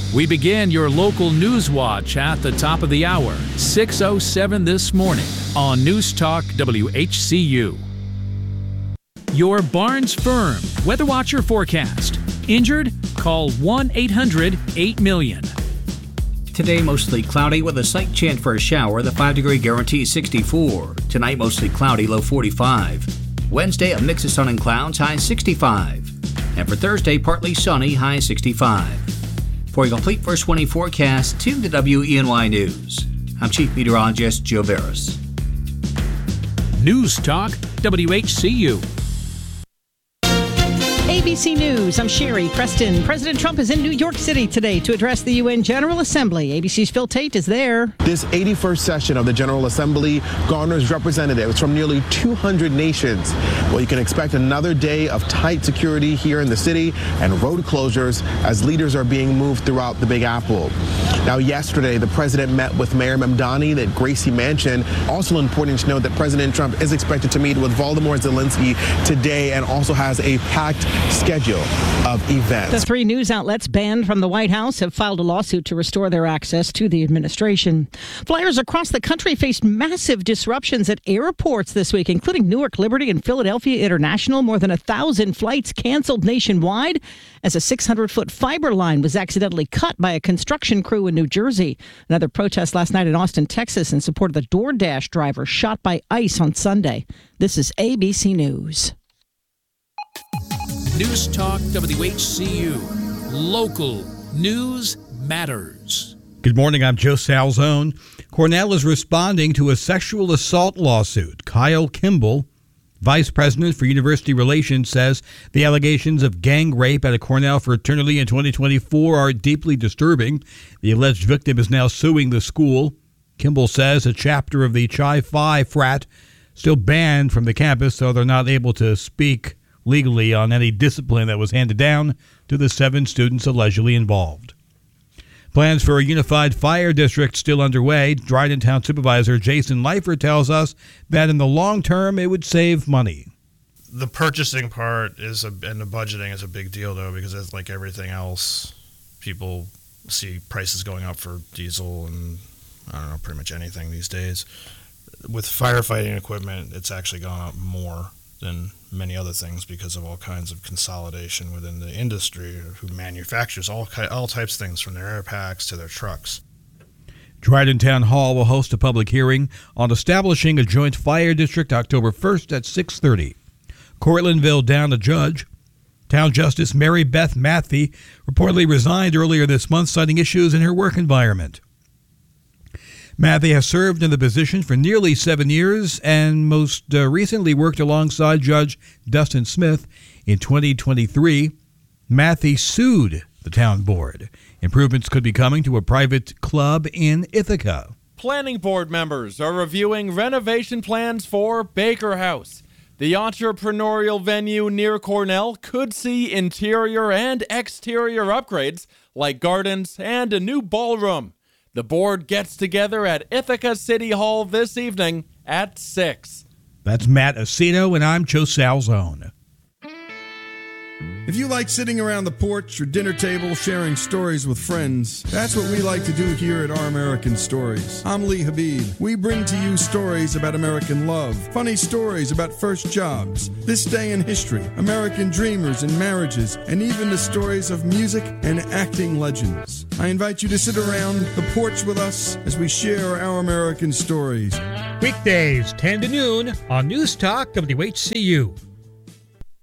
We begin your local news watch at the top of the hour, 6:07 this morning on News Talk WHCU. Your Barnes Firm Weather Watcher forecast. Injured? Call 1-800-8-MILLION. Today, mostly cloudy with a slight chance for a shower. The 5-degree guarantee is 64. Tonight, mostly cloudy, low 45. Wednesday, a mix of sun and clouds, high 65. And for Thursday, partly sunny, high 65. For a complete first 20 forecast, tune to WENY News. I'm Chief Meteorologist Joe Barris. News Talk WHCU. ABC News, I'm Sherry Preston. President Trump is in New York City today to address the UN General Assembly. ABC's Phil Tate is there. This 81st session of the General Assembly garners representatives from nearly 200 nations. Well, you can expect another day of tight security here in the city and road closures as leaders are being moved throughout the Big Apple. Now, yesterday, the president met with Mayor Mamdani at Gracie Mansion. Also important to note that President Trump is expected to meet with Volodymyr Zelensky today and also has a packed schedule of events. The 3 news outlets banned from the White House have filed a lawsuit to restore their access to the administration. Flyers across the country faced massive disruptions at airports this week, including Newark Liberty and Philadelphia International. More than 1,000 flights canceled nationwide as a 600-foot fiber line was accidentally cut by a construction crew in New Jersey. Another protest last night in Austin, Texas, in support of the DoorDash driver shot by ICE on Sunday. This is ABC News. News Talk WHCU. Local news matters. Good morning, I'm Joe Salzone. Cornell is responding to a sexual assault lawsuit. Kyle Kimball, Vice President for University Relations, says the allegations of gang rape at a Cornell fraternity in 2024 are deeply disturbing. The alleged victim is now suing the school. Kimball says a chapter of the Chi Phi frat still banned from the campus, so they're not able to speak legally on any discipline that was handed down to the 7 students allegedly involved. Plans for a unified fire district still underway. Dryden Town Supervisor Jason Leifert tells us that in the long term it would save money. The purchasing part and the budgeting is a big deal, though, because it's like everything else. People see prices going up for diesel and, I don't know, pretty much anything these days. With firefighting equipment, it's actually gone up more than many other things because of all kinds of consolidation within the industry who manufactures all types of things from their air packs to their trucks. Dryden Town Hall will host a public hearing on establishing a joint fire district October 1st at 6:30. Cortlandville down a judge. Town Justice Mary Beth Matthey reportedly resigned earlier this month, citing issues in her work environment. Matthey has served in the position for nearly 7 years and most recently worked alongside Judge Dustin Smith. In 2023, Matthey sued the town board. Improvements could be coming to a private club in Ithaca. Planning board members are reviewing renovation plans for Baker House. The entrepreneurial venue near Cornell could see interior and exterior upgrades like gardens and a new ballroom. The board gets together at Ithaca City Hall this evening at 6. That's Matt Acino, and I'm Joe Salzone. If you like sitting around the porch or dinner table sharing stories with friends, that's what we like to do here at Our American Stories. I'm Lee Habib. We bring to you stories about American love, funny stories about first jobs, this day in history, American dreamers and marriages, and even the stories of music and acting legends. I invite you to sit around the porch with us as we share Our American Stories. Weekdays, 10 to noon on News Talk WHCU.